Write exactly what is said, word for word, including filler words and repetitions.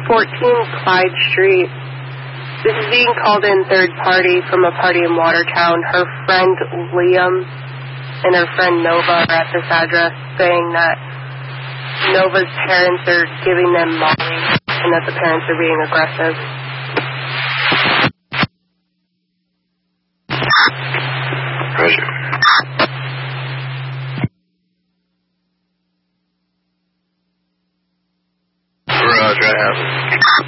fourteen Clyde Street. This is being called in third party from a party in Watertown. Her friend Liam and her friend Nova are at this address saying that Nova's parents are giving them Molly and that the parents are being aggressive. Roger. Roger, I have it.